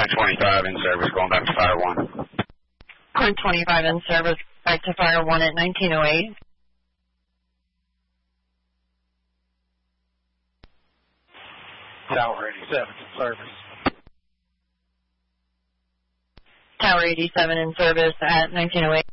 Current 25 in service, going back to Fire 1. Current 25 in service, back to Fire 1 at 1908. Tower 87 in service. Tower 87 in service at 1908.